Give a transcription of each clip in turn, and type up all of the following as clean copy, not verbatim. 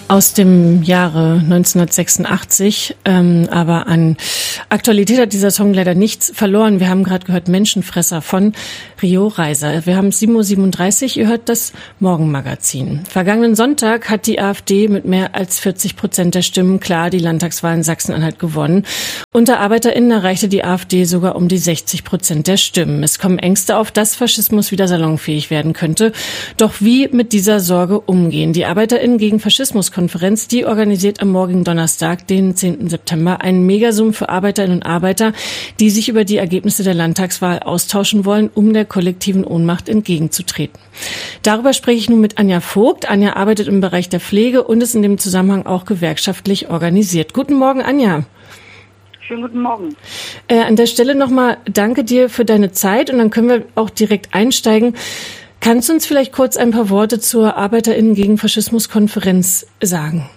aus dem Jahre 1986, aber an Aktualität hat dieser Song leider nichts verloren. Wir haben gerade gehört Menschenfresser von Rio Reiser. Wir haben 7.37 Uhr, ihr hört das Morgenmagazin. Vergangenen Sonntag hat die AfD mit mehr als 40% der Stimmen klar die Landtagswahl in Sachsen-Anhalt gewonnen. Unter ArbeiterInnen erreichte die AfD sogar um die 60% der Stimmen. Es kommen Ängste auf, dass Faschismus wieder salonfähig werden könnte. Doch wie mit dieser Sorge umgehen? Die ArbeiterInnen gegen Faschismus-Konferenz, die organisiert am morgigen Donnerstag, den 10. September, einen Megasum für Arbeiterinnen und Arbeiter, die sich über die Ergebnisse der Landtagswahl austauschen wollen, um der kollektiven Ohnmacht entgegenzutreten. Darüber spreche ich nun mit Anja Vogt. Anja arbeitet im Bereich der Pflege und ist in dem Zusammenhang auch gewerkschaftlich organisiert. Guten Morgen, Anja. Schönen guten Morgen. An der Stelle nochmal danke dir für deine Zeit und dann können wir auch direkt einsteigen. Kannst du uns vielleicht kurz ein paar Worte zur ArbeiterInnen gegen Faschismus-Konferenz sagen?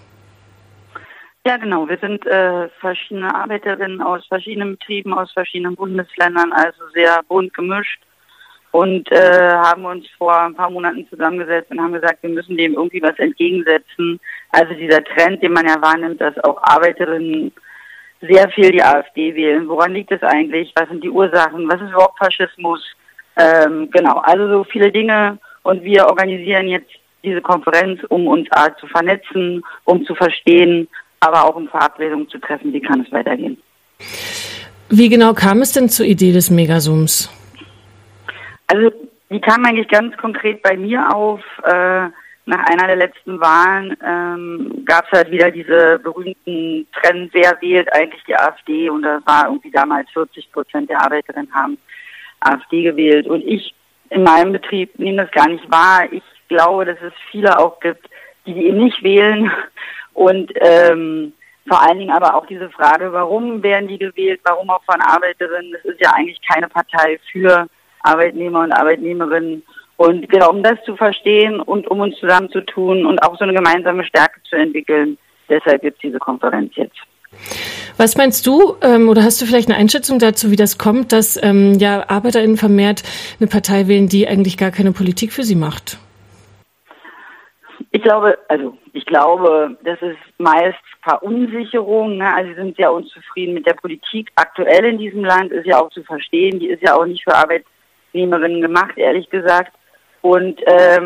Ja, genau. Wir sind verschiedene Arbeiterinnen aus verschiedenen Betrieben, aus verschiedenen Bundesländern, also sehr bunt gemischt und haben uns vor ein paar Monaten zusammengesetzt und haben gesagt, wir müssen dem irgendwie was entgegensetzen. Also dieser Trend, den man ja wahrnimmt, dass auch Arbeiterinnen sehr viel die AfD wählen. Woran liegt es eigentlich? Was sind die Ursachen? Was ist überhaupt Faschismus? Genau, also so viele Dinge. Und wir organisieren jetzt diese Konferenz, um uns zu vernetzen, um zu verstehen, aber auch um Verabredungen zu treffen. Wie kann es weitergehen? Wie genau kam es denn zur Idee des Megasums? Also die kam eigentlich ganz konkret bei mir auf. Nach einer der letzten Wahlen gab es halt wieder diese berühmten Trends, wer wählt eigentlich die AfD, und das war irgendwie damals 40% der Arbeiterinnen haben AfD gewählt, und ich in meinem Betrieb nehme das gar nicht wahr. Ich glaube, dass es viele auch gibt, die eben nicht wählen, und vor allen Dingen aber auch diese Frage, warum werden die gewählt, warum auch von Arbeiterinnen? Das ist ja eigentlich keine Partei für Arbeitnehmer und Arbeitnehmerinnen. Und genau, um das zu verstehen und um uns zusammenzutun und auch so eine gemeinsame Stärke zu entwickeln, deshalb gibt es diese Konferenz jetzt. Was meinst du, oder hast du vielleicht eine Einschätzung dazu, wie das kommt, dass ArbeiterInnen vermehrt eine Partei wählen, die eigentlich gar keine Politik für sie macht? Ich glaube, das ist meist Verunsicherung, ne? Also sie sind sehr unzufrieden mit der Politik aktuell in diesem Land, ist ja auch zu verstehen, die ist ja auch nicht für Arbeitnehmerinnen gemacht, ehrlich gesagt. Und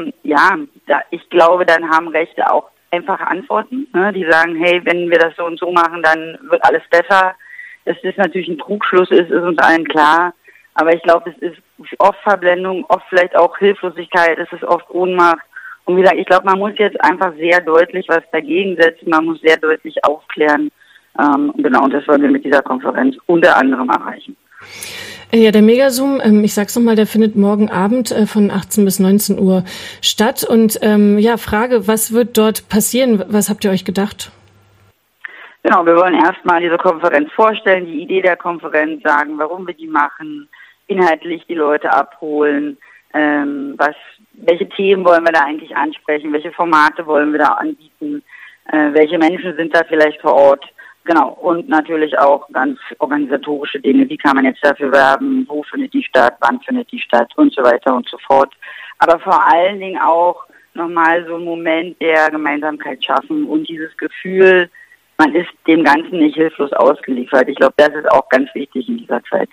ich glaube, dann haben Rechte auch einfache Antworten, ne? Die sagen, hey, wenn wir das so und so machen, dann wird alles besser. Dass das natürlich ein Trugschluss ist uns allen klar. Aber ich glaube, es ist oft Verblendung, oft vielleicht auch Hilflosigkeit, es ist oft Ohnmacht. Und wie gesagt, ich glaube, man muss jetzt einfach sehr deutlich was dagegen setzen, man muss sehr deutlich aufklären. Genau, und das wollen wir mit dieser Konferenz unter anderem erreichen. Ja, der Megasum, ich sag's nochmal, der findet morgen Abend von 18 bis 19 Uhr statt. Und Frage, was wird dort passieren? Was habt ihr euch gedacht? Genau, wir wollen erstmal diese Konferenz vorstellen, die Idee der Konferenz sagen, warum wir die machen, inhaltlich die Leute abholen, welche Themen wollen wir da eigentlich ansprechen, welche Formate wollen wir da anbieten, welche Menschen sind da vielleicht vor Ort. Genau, und natürlich auch ganz organisatorische Dinge. Wie kann man jetzt dafür werben? Wo findet die statt? Wann findet die statt? Und so weiter und so fort. Aber vor allen Dingen auch nochmal so einen Moment der Gemeinsamkeit schaffen und dieses Gefühl, man ist dem Ganzen nicht hilflos ausgeliefert. Ich glaube, das ist auch ganz wichtig in dieser Zeit.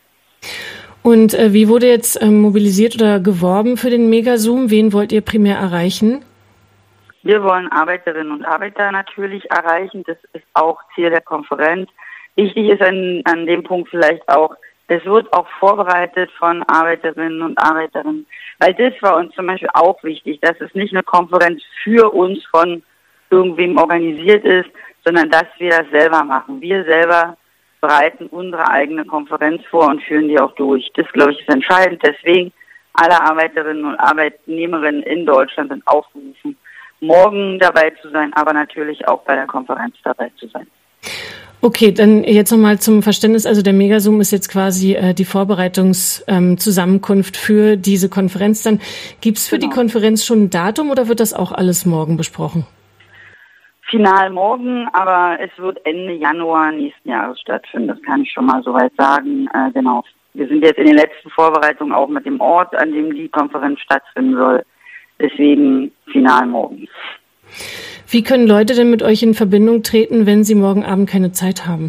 Und wie wurde jetzt mobilisiert oder geworben für den Megasum? Wen wollt ihr primär erreichen? Wir wollen Arbeiterinnen und Arbeiter natürlich erreichen. Das ist auch Ziel der Konferenz. Wichtig ist an dem Punkt vielleicht auch, es wird auch vorbereitet von Arbeiterinnen und Arbeitern. Weil das war uns zum Beispiel auch wichtig, dass es nicht eine Konferenz für uns von irgendwem organisiert ist, sondern dass wir das selber machen. Wir selber bereiten unsere eigene Konferenz vor und führen die auch durch. Das, glaube ich, ist entscheidend. Deswegen alle Arbeiterinnen und Arbeitnehmerinnen in Deutschland sind aufgerufen, morgen dabei zu sein, aber natürlich auch bei der Konferenz dabei zu sein. Okay, dann jetzt nochmal zum Verständnis. Also der Megasum ist jetzt quasi die Vorbereitungszusammenkunft für diese Konferenz. Dann gibt's für die Konferenz schon ein Datum oder wird das auch alles morgen besprochen? Final morgen, aber es wird Ende Januar nächsten Jahres stattfinden. Das kann ich schon mal soweit sagen. Genau. Wir sind jetzt in den letzten Vorbereitungen auch mit dem Ort, an dem die Konferenz stattfinden soll. Deswegen final morgen. Wie können Leute denn mit euch in Verbindung treten, wenn sie morgen Abend keine Zeit haben?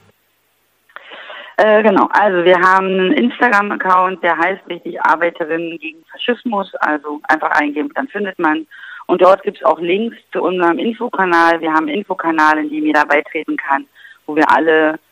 Genau, also wir haben einen Instagram-Account, der heißt richtig Arbeiterinnen gegen Faschismus, also einfach eingeben, dann findet man. Und dort gibt es auch Links zu unserem Infokanal. Wir haben einen Infokanal, in dem jeder beitreten kann, wo wir alle